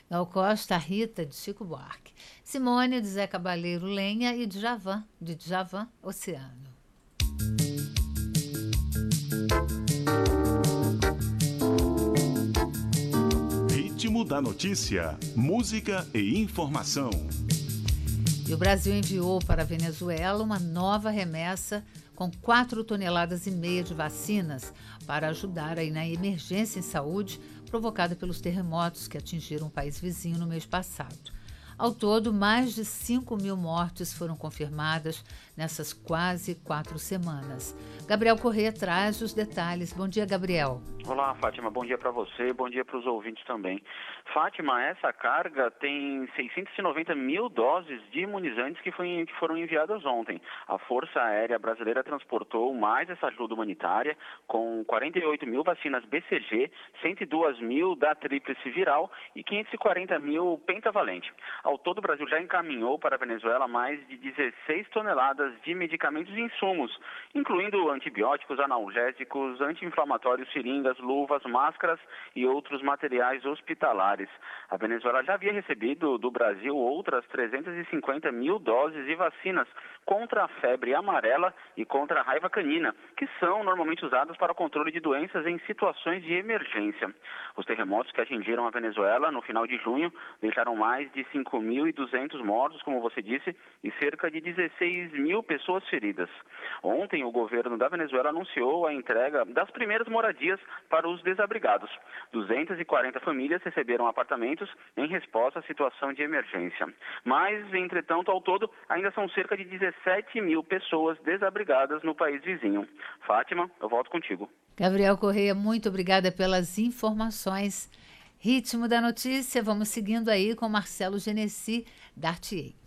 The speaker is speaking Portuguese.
Gal Costa, Rita, de Chico Buarque. Simone, de Zé Cabaleiro, Lenha e Djavan, de Djavan, Oceano. Ritmo da notícia, música e informação. E o Brasil enviou para a Venezuela uma nova remessa com 4,5 toneladas de vacinas para ajudar aí na emergência em saúde provocada pelos terremotos que atingiram o país vizinho no mês passado. Ao todo, mais de 5.000 mortes foram confirmadas nessas quase 4 semanas. Gabriel Corrêa traz os detalhes. Bom dia, Gabriel. Olá, Fátima. Bom dia para você, bom dia para os ouvintes também. Fátima, essa carga tem 690 mil doses de imunizantes que foram enviadas ontem. A Força Aérea Brasileira transportou mais essa ajuda humanitária com 48 mil vacinas BCG, 102 mil da tríplice viral e 540 mil pentavalente. Ao todo, o Brasil já encaminhou para a Venezuela mais de 16 toneladas de medicamentos e insumos, incluindo antibióticos, analgésicos, anti-inflamatórios, seringas, luvas, máscaras e outros materiais hospitalares. A Venezuela já havia recebido do Brasil outras 350 mil doses de vacinas contra a febre amarela e contra a raiva canina, que são normalmente usadas para o controle de doenças em situações de emergência. Os terremotos que atingiram a Venezuela no final de junho deixaram mais de 5.200 mortos, como você disse, e cerca de 16 mil pessoas feridas. Ontem, o governo da Venezuela anunciou a entrega das primeiras moradias para os desabrigados. 240 famílias receberam apartamentos em resposta à situação de emergência. Mas, entretanto, ao todo, ainda são cerca de 17 mil pessoas desabrigadas no país vizinho. Fátima, eu volto contigo. Gabriel Corrêa, muito obrigada pelas informações. Ritmo da notícia, vamos seguindo aí com Marcelo Genesi, da RTA.